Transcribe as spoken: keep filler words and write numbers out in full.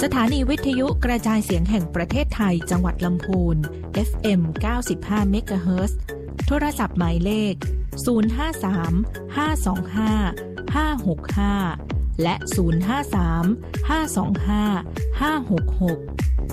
สถานีวิทยุกระจายเสียงแห่งประเทศไทยจังหวัดลำพูน เอฟ เอ็ม เก้าสิบห้า เมกะเฮิรตซ์ โทรศัพท์หมายเลข ศูนย์ ห้า สาม ห้า สอง ห้า ห้า หก ห้า และ ศูนย์ ห้า สาม ห้า สอง ห้า ห้า หก หก